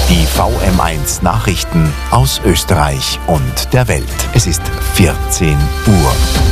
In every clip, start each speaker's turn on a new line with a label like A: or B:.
A: Die VM1 Nachrichten aus Österreich und der Welt. Es ist 14 Uhr.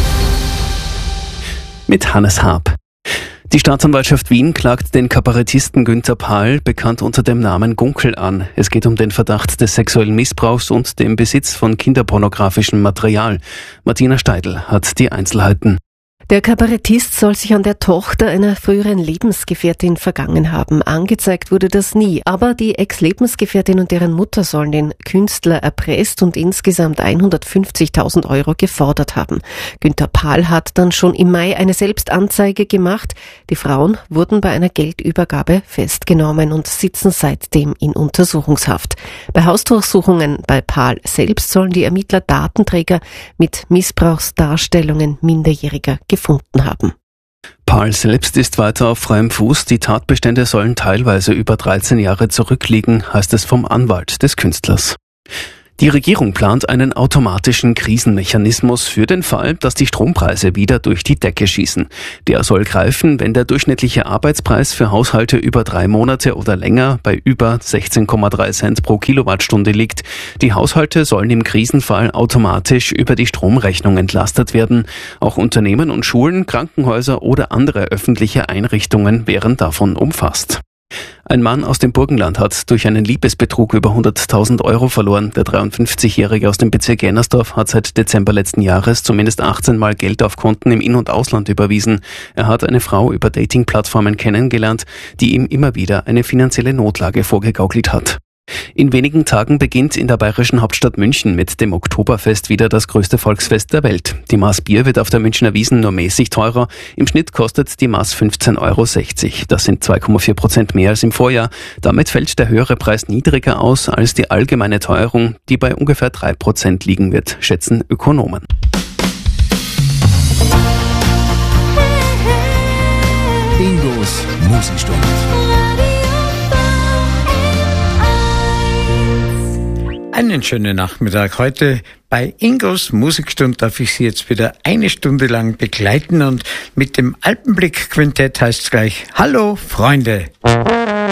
B: Mit Hannes Haab. Die Staatsanwaltschaft Wien klagt den Kabarettisten Günther Pahl, bekannt unter dem Namen Gunkel, an. Es geht um den Verdacht des sexuellen Missbrauchs und dem Besitz von kinderpornografischem Material. Martina Steidl hat die Einzelheiten.
C: Der Kabarettist soll sich an der Tochter einer früheren Lebensgefährtin vergangen haben. Angezeigt wurde das nie, aber die Ex-Lebensgefährtin und deren Mutter sollen den Künstler erpresst und insgesamt 150.000 Euro gefordert haben. Günther Pahl hat dann schon im Mai eine Selbstanzeige gemacht. Die Frauen wurden bei einer Geldübergabe festgenommen und sitzen seitdem in Untersuchungshaft. Bei Hausdurchsuchungen bei Pahl selbst sollen die Ermittler Datenträger mit Missbrauchsdarstellungen Minderjähriger gefunden haben.
B: Pahl selbst ist weiter auf freiem Fuß. Die Tatbestände sollen teilweise über 13 Jahre zurückliegen, heißt es vom Anwalt des Künstlers. Die Regierung plant einen automatischen Krisenmechanismus für den Fall, dass die Strompreise wieder durch die Decke schießen. Der soll greifen, wenn der durchschnittliche Arbeitspreis für Haushalte über 3 Monate oder länger bei über 16,3 Cent pro Kilowattstunde liegt. Die Haushalte sollen im Krisenfall automatisch über die Stromrechnung entlastet werden. Auch Unternehmen und Schulen, Krankenhäuser oder andere öffentliche Einrichtungen wären davon umfasst. Ein Mann aus dem Burgenland hat durch einen Liebesbetrug über 100.000 Euro verloren. Der 53-Jährige aus dem Bezirk Jennersdorf hat seit Dezember letzten Jahres zumindest 18 Mal Geld auf Konten im In- und Ausland überwiesen. Er hat eine Frau über Dating-Plattformen kennengelernt, die ihm immer wieder eine finanzielle Notlage vorgegaukelt hat. In wenigen Tagen beginnt in der bayerischen Hauptstadt München mit dem Oktoberfest wieder das größte Volksfest der Welt. Die Maß Bier wird auf der Münchner Wiesn nur mäßig teurer. Im Schnitt kostet die Maß 15,60 Euro. Das sind 2,4% mehr als im Vorjahr. Damit fällt der höhere Preis niedriger aus als die allgemeine Teuerung, die bei ungefähr 3% liegen wird, schätzen Ökonomen.
A: Ingos Musikstunde.
D: Einen schönen Nachmittag. Heute bei Ingos Musikstunde darf ich Sie jetzt wieder 1 Stunde lang begleiten und mit dem Alpenblick-Quintett heißt es gleich: Hallo Freunde!